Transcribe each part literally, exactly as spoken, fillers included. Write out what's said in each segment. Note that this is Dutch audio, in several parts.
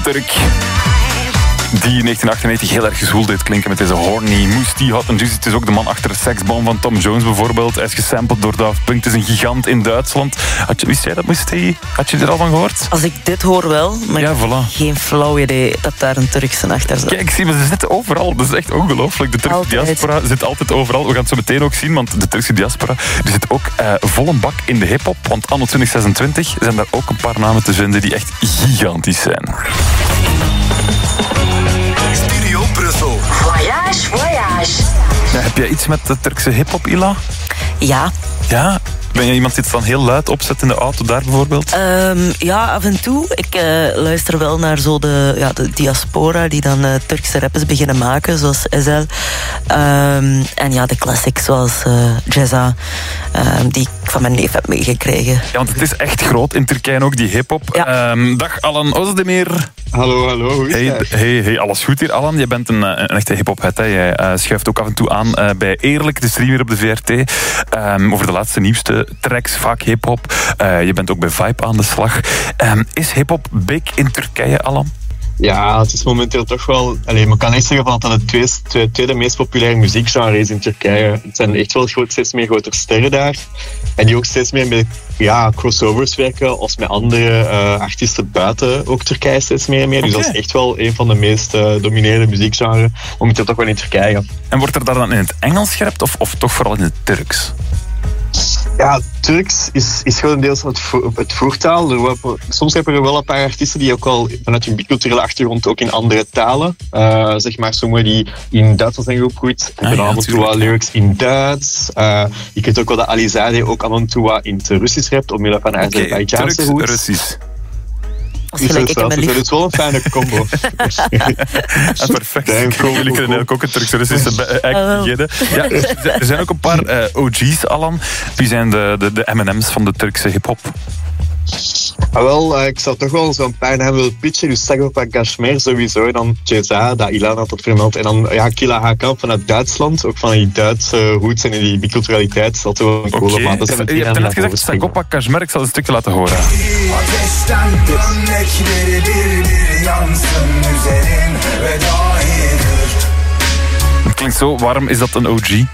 Turk. Die in negentien achtennegentig heel erg gezoeld deed klinken met deze horny, moesty, hot and juicy. Het is ook de man achter de seksbom van Tom Jones bijvoorbeeld. Hij is gesampled door Daft Punk. Het is een gigant in Duitsland. Had je, wist jij dat, Moesty? Had je er al van gehoord? Als ik dit hoor wel, maar ja, ik heb voilà. geen flauw idee dat daar een Turkse achter zit. Kijk, zie, maar ze zitten overal. Dat is echt ongelooflijk. De Turkse Altijd. diaspora zit altijd overal. We gaan het zo meteen ook zien, want de Turkse diaspora die zit ook uh, vol een bak in de hiphop. Want anno twintig zesentwintig zijn daar ook een paar namen te vinden die echt gigantisch zijn. Studio Brussel. Voyage, voyage. Ja, heb jij iets met de Turkse hiphop, Ila? Ja. Ja? Ben je iemand die het dan heel luid opzet in de auto daar bijvoorbeeld? Um, ja, af en toe. Ik uh, luister wel naar zo de, ja, de diaspora die dan uh, Turkse rappers beginnen maken, zoals Ezel. Um, en ja, de classics zoals uh, Ceza, um, die ik van mijn neef heb meegekregen. Ja, want het is echt groot in Turkije ook, die hiphop. Ja. Um, dag Alan Ozdemir. Hallo, hallo, hoe is Hey, het? hey, hey, alles goed hier, Alan? Je bent een, een echte hiphop-head. Hè? Jij uh, schuift ook af en toe aan uh, bij Eerlijk, de stream hier op de V R T. Um, over de laatste nieuwste tracks, vaak hiphop. Uh, je bent ook bij Vibe aan de slag. Um, is hiphop big in Turkije, Alan? Ja, het is momenteel toch wel... Allee, men kan echt zeggen van dat het tweede, tweede, tweede meest populaire muziekgenre is in Turkije. Het zijn echt wel groot, steeds meer grote sterren daar. En die ook steeds meer met ja, crossovers werken, als met andere uh, artiesten buiten ook Turkije steeds meer en meer. Dus Okay. dat is echt wel een van de meest uh, dominerende muziekgenres, momenteel toch wel in Turkije. En wordt er daar dan in het Engels gerapt of, of toch vooral in het Turks? Ja, Turks is, is grotendeels het, vo- het voertaal. Er wel, soms hebben er wel een paar artiesten die ook al vanuit hun biculturele achtergrond ook in andere talen. Uh, zeg maar, sommigen die in Duitsland zijn opgegroeid, hebben ja, af en toe wat lyrics in Duits. Uh, je kunt ook wel dat Alizade ook af en toe wat in het Russisch rapt, omwille van haar Oké, Azerbeidzjaanse Turks, roots. Russisch. Dat is gelijk ik en mijn Dus lief. dat is wel een fijne combo. Ah, perfect. Dank, cool, Jullie cool, kunnen ook een Turks-Russische act beginnen. Ja, er zijn ook een paar uh, O G's, Alan. Wie zijn de, de, de M en M's van de Turkse hip-hop? Ah, wel, uh, ik zou toch wel zo'n paar namen willen pitchen. Dus Sagopa Kashmir sowieso. Dan Ceza, dat Ilan had dat vermeld. En dan ja, Killa Hakan vanuit Duitsland. Ook van die Duitse roots en die biculturaliteit. Dat is wel een coole Oké. maat. Dat zijn de drie Je hebt namen net naar gezegd boven springen. Sagopa Kashmir. Ik zal een stukje laten horen. Ateşten gömlekleri bir bir yansın üzerin ve dahi kır. Het klinkt zo. Waarom is dat een O G?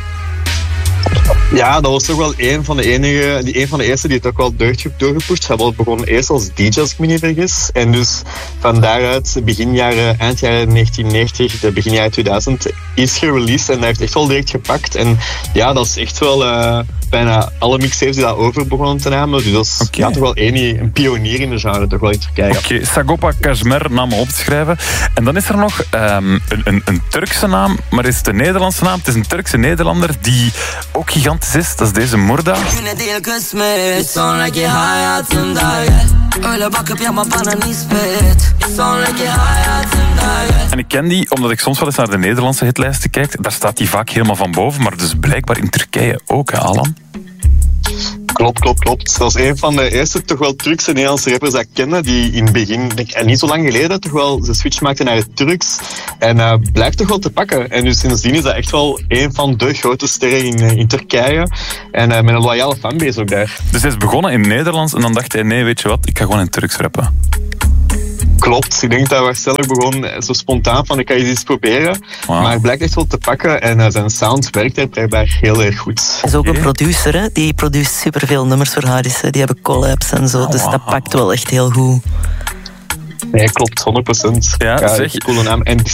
Ja, dat was toch wel een van de enige, die een van de eerste die het ook wel doorge- doorgepusht. Hij was begonnen eerst als D J, als ik me niet vergis. En dus van daaruit, begin jaren, eind jaren negentien negentig, de begin jaren tweeduizend, is gereleased. En hij heeft echt wel direct gepakt. En ja, dat is echt wel uh, bijna alle mixtapes die dat over begonnen te nemen. Dus dat is Oké. ja, toch wel een, een pionier in de genre, toch wel in Turkije. Oké, okay, Sagopa Kashmir, naam op te schrijven. En dan is er nog um, een, een, een Turkse naam, maar is het een Nederlandse naam? Het is een Turkse Nederlander die ook gigantisch is. Dat is deze Murda. Yine değil kısmet Bir sonraki hayatımda gel Öyle bakıp yapma bana nispet Bir sonraki hayatımda gel. En ik ken die omdat ik soms wel eens naar de Nederlandse hitlijsten kijk. Daar staat die vaak helemaal van boven, maar dus blijkbaar in Turkije ook, hè, Alan? Klopt, klopt, klopt. Dat was een van de eerste toch wel Turkse Nederlandse rappers dat ik kende, die in het begin, denk ik, en niet zo lang geleden, toch wel de switch maakte naar het Turks. En uh, blijft toch wel te pakken. En dus sindsdien is dat echt wel een van de grote sterren in, in Turkije. En uh, met een loyale fanbase ook daar. Dus hij is begonnen in het Nederlands en dan dacht hij, nee, weet je wat, ik ga gewoon in het Turks rappen. Klopt, ik denk dat hij waarschijnlijk begon zo spontaan van ik ga eens iets proberen. Wow. Maar hij blijkt echt wel te pakken en uh, zijn sound werkt er blijkbaar heel erg goed. Hij is ook een producer, hè? Die produceert superveel nummers voor Harissen. Die hebben collabs en zo, Oh, dus wow. dat pakt wel echt heel goed. Nee, klopt, honderd procent. Ja, ja zeg. een coole naam. En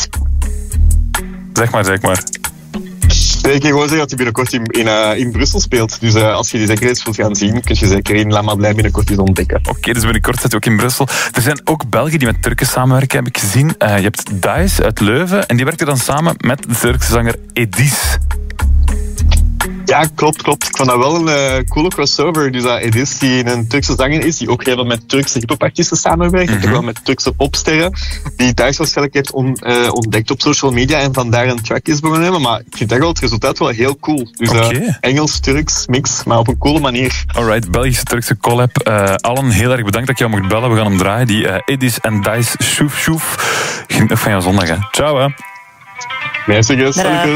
Zeg maar, zeg maar. nee, ik kan gewoon zeggen dat hij binnenkort in, in, uh, in Brussel speelt. Dus uh, als je die zeker eens wilt gaan zien, kun je zeker in La Madeleine binnenkort eens ontdekken. Oké, okay, dus binnenkort zit hij ook in Brussel. Er zijn ook Belgen die met Turken samenwerken, heb ik gezien. Uh, je hebt Dice uit Leuven en die werkte dan samen met de Turkse zanger Edis. Ja, klopt, klopt. Ik vond dat wel een uh, coole crossover. Dus dat Edis, die een Turkse zanger is, die ook heel veel met Turkse hiphopartiesten samenwerkt. Mm-hmm. En toch wel met Turkse popsterren. Die thuis waarschijnlijk heeft on, uh, ontdekt op social media en vandaar een track is begonnen nemen. Maar ik vind dat wel het resultaat wel heel cool. Dus okay. uh, Engels-Turks mix, maar op een coole manier. Alright, Belgische-Turkse collab. Uh, Alan, heel erg bedankt dat je jou mocht bellen. We gaan hem draaien. Die uh, Edis en Dice Shoef Shoef. Geniet nog van jouw zondag, hè. Ciao, hè. Nee, serieus.